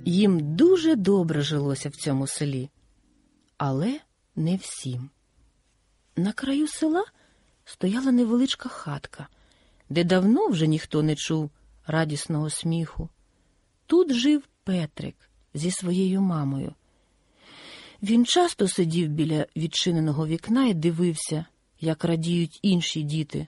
Їм дуже добре жилося в цьому селі, але не всім. На краю села стояла невеличка хатка, де давно вже ніхто не чув радісного сміху. Тут жив Петрик зі своєю мамою. Він часто сидів біля відчиненого вікна і дивився, як радіють інші діти.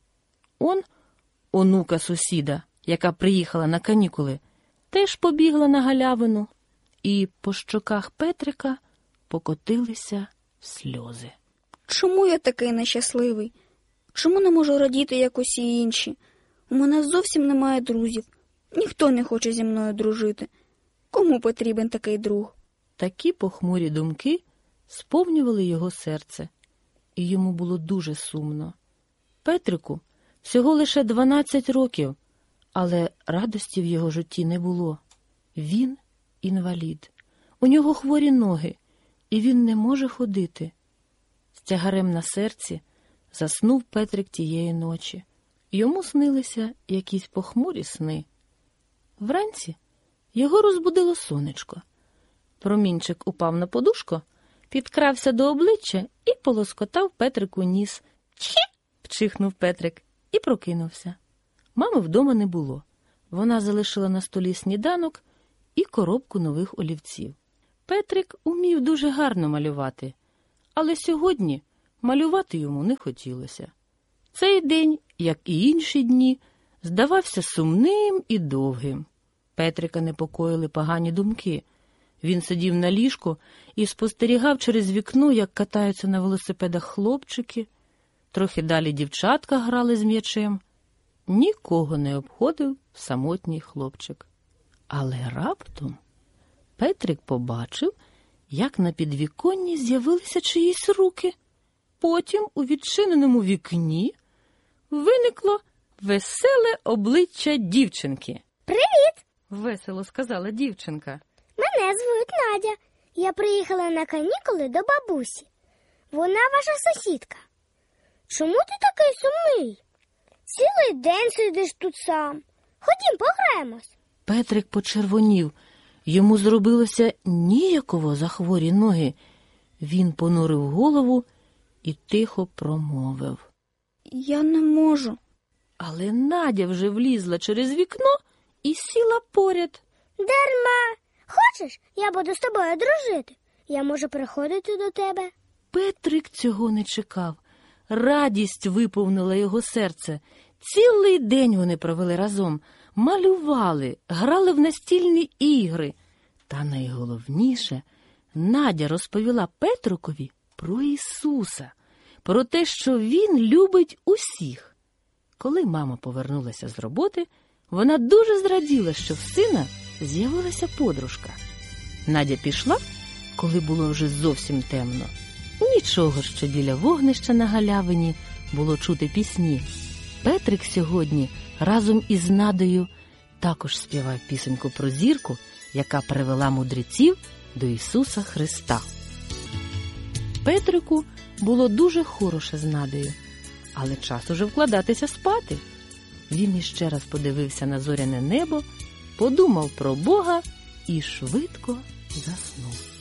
Онука сусіда, яка приїхала на канікули, теж побігла на галявину, і по щоках Петрика покотилися сльози. Чому я такий нещасливий? Чому не можу радіти, як усі інші? У мене зовсім немає друзів. Ніхто не хоче зі мною дружити. Кому потрібен такий друг? Такі похмурі думки сповнювали його серце, і йому було дуже сумно. Петрику всього лише 12 років, але радості в його житті не було. Він інвалід, у нього хворі ноги, і він не може ходити. З тягарем на серці заснув Петрик тієї ночі. Йому снилися якісь похмурі сни. Вранці його розбудило сонечко. Промінчик упав на подушку, підкрався до обличчя і полоскотав Петрику ніс. «Чі!» – пчихнув Петрик і прокинувся. Мами вдома не було. Вона залишила на столі сніданок і коробку нових олівців. Петрик умів дуже гарно малювати, але сьогодні малювати йому не хотілося. Цей день, як і інші дні, здавався сумним і довгим. Петрика непокоїли погані думки. Він сидів на ліжку і спостерігав через вікно, як катаються на велосипедах хлопчики. Трохи далі дівчатка грали з м'ячем. Нікого не обходив самотній хлопчик. Але раптом Петрик побачив, як на підвіконні з'явилися чиїсь руки. Потім у відчиненому вікні виникло веселе обличчя дівчинки. «Привіт!» – весело сказала дівчинка. «Мене звуть Надя. Я приїхала на канікули до бабусі. Вона ваша сусідка. Чому ти такий сумний? Цілий день сидиш тут сам. Ходім, пограємось». Петрик почервонів. Йому зробилося ніяково за хворі ноги. Він понурив голову і тихо промовив: «Я не можу». Але Надя вже влізла через вікно і сіла поряд. «Дарма! Хочеш, я буду з тобою дружити? Я можу приходити до тебе». Петрик цього не чекав. Радість виповнила його серце. Цілий день вони провели разом. Малювали, грали в настільні ігри. Та найголовніше, Надя розповіла Петрикові про Ісуса, про те, що Він любить усіх. Коли мама повернулася з роботи, вона дуже зраділа, що в сина з'явилася подружка. Надя пішла, коли було вже зовсім темно. Нічого, що біля вогнища на галявині було чути пісні. Петрик сьогодні разом із Надею також співав пісеньку про зірку, яка привела мудреців до Ісуса Христа. Петрику було дуже хороше з Надею, але час уже вкладатися спати. Він іще раз подивився на зоряне небо, подумав про Бога і швидко заснув.